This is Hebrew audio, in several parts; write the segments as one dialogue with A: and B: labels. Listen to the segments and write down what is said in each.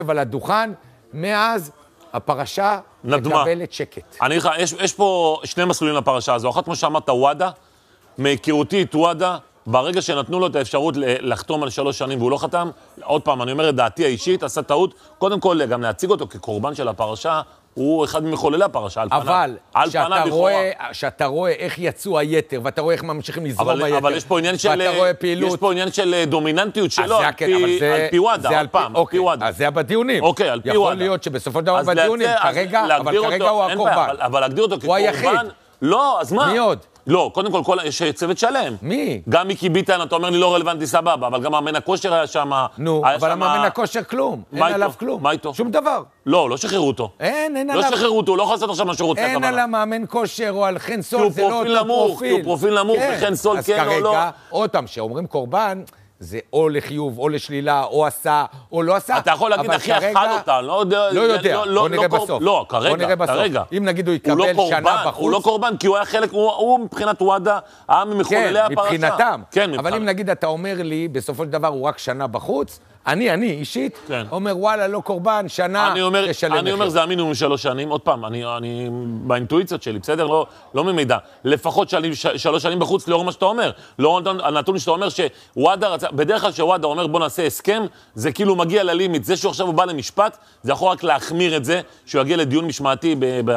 A: על הדוכן, מאז הפרשה מקבלת שקט.
B: יש פה שני מסלולים לפרשה הזו. אחת, כמו שאמרת, וואדה, מהיכרותי את וואדה, ברגע שנתנו לו את האפשרות לחתום על 3 שנים והוא לא חתם, עוד פעם, אני אומר את דעתי האישית, עשה טעות, קודם כל גם להציג אותו כקורבן של הפרשה, הוא אחד ממחוללי הפרשה, על פניו.
A: אבל כשאתה רואה איך יצאו היתר, ואתה רואה איך ממשיכים לזרום היתר,
B: אבל יש פה עניין של דומיננטיות שלו, על פי וואדה, על פעם, על פי וואדה.
A: אז זה בדיונים.
B: אוקיי, על פי וואדה.
A: יכול להיות שבסופו של דבר בדיונים, כרגע הוא הקורבן.
B: אבל להגדיר אותו כקורבן, לא, אז מה?
A: מי עוד?
B: לא, קודם כל, יש צוות שלם.
A: מי?
B: גם מיקי ביטן, אתה אומר לי לא רלוונטי, סבבה, אבל גם מאמן הכושר היה שם.
A: נו, אבל מאמן הכושר כלום. אין עליו כלום.
B: מה איתו?
A: שום דבר.
B: לא שחררו אותו.
A: אין עליו.
B: לא שחררו אותו, לא יכול לעשות עכשיו לשירות.
A: אין על המאמן כושר או על חן סול, זה לא אותו פרופיל.
B: כי הוא פרופיל נמוך, וחן סול כן או לא.
A: אז כרגע, עוד פעם, שאומרים קורבן, זה או לחיוב, או לשלילה, או עשה, או לא עשה.
B: אתה יכול להגיד, אחי, אכל אותה,
A: לא יודע, בוא נראה בסוף.
B: לא, כרגע.
A: אם נגיד הוא יקבל שנה בחוץ.
B: הוא לא קורבן, כי הוא היה חלק, הוא מבחינת וואדה, היה ממחוללי הפרשה.
A: מבחינתם. אבל אם נגיד אתה אומר לי, בסופו של דבר הוא רק שנה בחוץ, אני אישית, אומר וואלה, לא קורבן, שנה תשלם מחיר.
B: אני אומר, זה המינימום 3 שנים, עוד פעם, אני באינטואיציות שלי, בסדר? לא ממידע. לפחות 3 שנים בחוץ, לאור מה שאתה אומר. לא הנתון שאתה אומר שוואדה, בדרך כלל שוואדה אומר בוא נעשה הסכם, זה כאילו מגיע ללימיט. זה שהוא עכשיו בא למשפט, זה יכול רק להחמיר את זה, שהוא יגיע לדיון משמעתי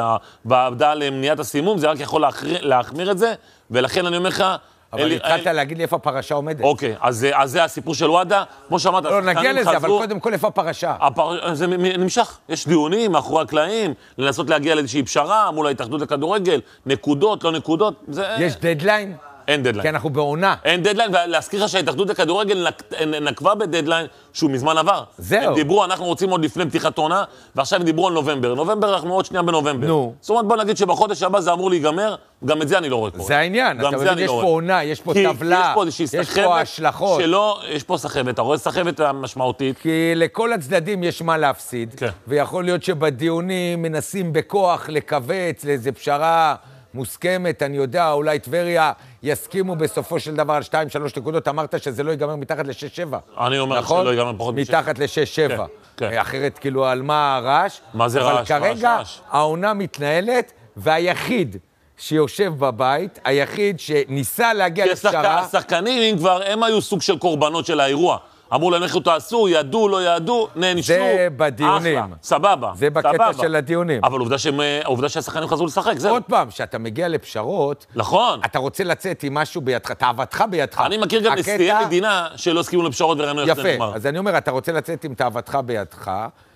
B: בעבודה למניעת הסימום, זה רק יכול להחמיר את זה, ולכן אני אומר לך,
A: אבל התחלת להגיד לי איפה הפרשה עומדת.
B: אוקיי, אז זה הסיפור של וואדה. כמו שאמרת,
A: לא נגיע לזה, אבל קודם כל איפה הפרשה?
B: זה נמשך. יש דיונים מאחורי הקלעים, לנסות להגיע לאיזושהי פשרה מול ההתאחדות לכדורגל, נקודות, לא נקודות.
A: יש דדליין?
B: אין דדליין.
A: כי אנחנו בעונה.
B: אין דדליין, ולהזכיר לך שההתאחדות לכדורגל נקבה בדדליין שהוא מזמן עבר.
A: זהו.
B: הם דיברו, אנחנו רוצים עוד לפני פתיחת עונה, ועכשיו הם דיברו על נובמבר. נובמבר אנחנו עוד שנייה בנובמבר.
A: נו.
B: זאת אומרת, בוא נגיד שבחודש הבא זה אמור להיגמר, גם את זה אני לא רואה קורה.
A: זה העניין, אתה מבין, יש פה עונה, יש פה טבלה, יש פה השלכות.
B: יש פה סחבת, אתה רואה סחבת המשמעותית.
A: כי לכל הצדדים יש מה להפסיד, ויכול להיות שבדיונים מנסים בכוח לקבץ לאיזו פשרה מוסכמת, אני יודע, אולי טבריה יסכימו בסופו של דבר על 2-3 נקודות, אמרת שזה לא ייגמר מתחת ל-6-7.
B: אני אומר שלא ייגמר פחות
A: מ-6. מתחת ל-6-7. אחרת כאילו על מה הרעש.
B: מה זה רעש?
A: אבל כרגע העונה מתנהלת, והיחיד שיושב בבית, היחיד שניסה להגיע לפשרה.
B: השחקנים כבר, הם היו סוג של קורבנות של האירוע. אמרו להם איך אותו עשו, ידעו, לא ידעו, נענשו.
A: זה בדיונים.
B: אחלה, סבבה.
A: זה בקטע של הדיונים.
B: אבל עובדה שהשחקנים חזרו לשחק, זהו.
A: עוד פעם, שאתה מגיע לפשרות,
B: נכון.
A: אתה רוצה לצאת עם משהו בידך, תאוותך בידך.
B: אני מכיר גם נשיאי מדינה שלא הסכימו לפשרות וראינו איך זה נגמר.
A: יפה, אז אני אומר, אתה רוצה לצאת עם תאוותך בידך,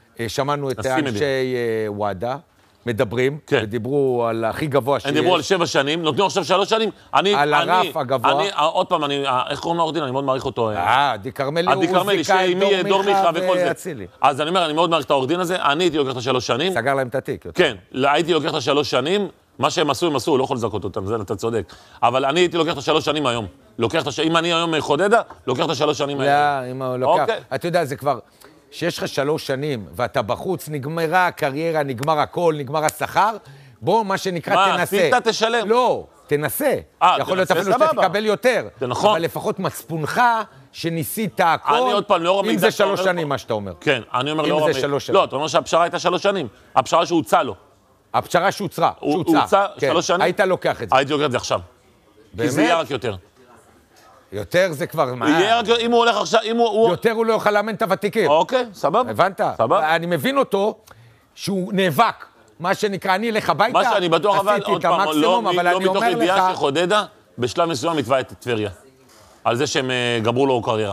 A: שמענו את אנשי וואדה, מדברים, ודיברו על הכי גבוה שיש.
B: הם דיברו על 7 שנים, נותנים עכשיו 3 שנים.
A: על הרף הגבוה.
B: עוד פעם, איך קוראים לעורך דין? אני מאוד מעריך אותו.
A: די קרמלי, הוא זיקה את דור מיכה ואצילי.
B: אז אני אומר, אני מאוד מעריך את העורך דין הזה, אני הייתי לוקח את 3 שנים.
A: סגר להם את התיק.
B: כן, הייתי לוקח את 3 שנים, מה שהם עשו, הם עשו, לא יכול לזכות אותם, זה אתה צודק. אבל אני הייתי לוקח את 3 שנים היום. אם אני היום חודדה, לוקח את 3 שנים היום.
A: לא, אם לוקח. אתה יודע, זה כבר שיש לך 3 שנים, ואתה בחוץ, נגמרה הקריירה, נגמר הכל, נגמר השכר, בוא, מה שנקרא, תנסה.
B: מה, עשית תשלם?
A: לא, תנסה. יכול להיות אפילו שאתה תקבל יותר.
B: זה נכון.
A: אבל לפחות מצפונך, שניסית הכל,
B: אני עוד פעם, לאור
A: אם זה 3 שנים, מה שאתה אומר.
B: כן, אני אומר
A: לאור המידע.
B: לא, אתה אומר שהפשרה הייתה 3 שנים. הפשרה שהוצא לו.
A: הפשרה שהוצרה.
B: הוצא 3 שנים?
A: היית לוקח את זה.
B: הייתי לוקח את זה עכשיו. כי זה יהיה רק יותר.
A: יותר זה כבר מה?
B: אם הוא הולך עכשיו,
A: יותר הוא לא יוכל לאמן את הוותיקים.
B: אוקיי, סבבה.
A: הבנת?
B: סבבה.
A: אני מבין אותו שהוא נאבק. מה שנקרא, אני אלך הביתה,
B: מה שאני בטוח, אבל
A: עשיתי את המקסימום, אבל אני אומר לך...
B: לא מתוך ידיעה שחודדה, בשלב מסוים מתבע את טבריה. על זה שהם גמרו לו קריירה.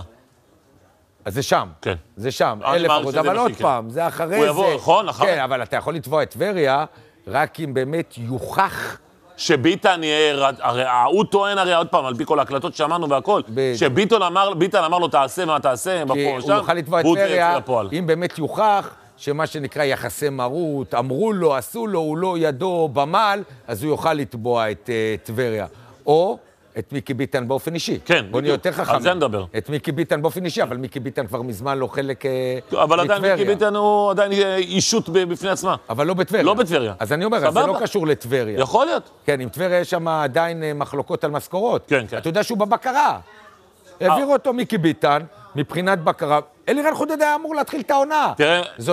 A: אז זה שם.
B: כן.
A: זה שם. 1000 עבודה, אבל עוד פעם, זה אחרי זה.
B: הוא יבוא, נכון, אחרי.
A: כן, אבל אתה יכול לתבוע את טבריה, רק אם באמת יוכח...
B: שביטן יהיה, הרי הוא טוען הרי עוד פעם, על פי כל ההקלטות שאמרנו והכל, שביטן אמר לו תעשה מה תעשה,
A: כי הוא יוכל לתבוע את טבריה, אם באמת יוכח שמה שנקרא יחסי מרות, אמרו לו, עשו לו, הוא לא ידו במעל, אז הוא יוכל לתבוע את טבריה. או את מיקי ביטן באופן אישי.
B: כן,
A: בוא נהיה יותר חכם.
B: על זה נדבר.
A: את מיקי ביטן באופן אישי, אבל מיקי ביטן כבר מזמן לא חלק מטבריה.
B: אבל עדיין מיקי ביטן הוא עדיין אישות בפני עצמה.
A: אבל לא בטבריה.
B: לא בטבריה.
A: אז אני אומר, זה לא קשור לטבריה.
B: יכול להיות.
A: כן, עם טבריה יש שם עדיין מחלוקות על משכורות.
B: כן, כן.
A: אתה יודע שהוא בבקרה. העביר אותו מיקי ביטן, מבחינת בקרה. אלירן חודד היה אמור להתחיל את העונה.
B: תראה,